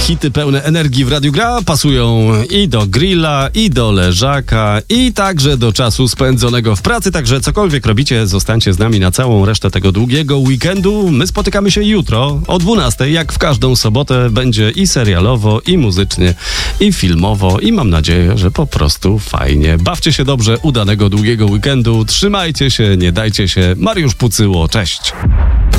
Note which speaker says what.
Speaker 1: hity pełne energii w Radiu Gra pasują i do grilla, i do leżaka, i także do czasu spędzonego w pracy. Także cokolwiek robicie, zostańcie z nami na całą resztę tego długiego weekendu. My spotykamy się jutro o 12:00. Jak w każdą sobotę będzie i serialowo, i muzycznie, i filmowo. I mam nadzieję, że po prostu fajnie. Bawcie się dobrze, udanego długiego weekendu. Trzymajcie się, nie dajcie się. Mariusz Pucyło, cześć.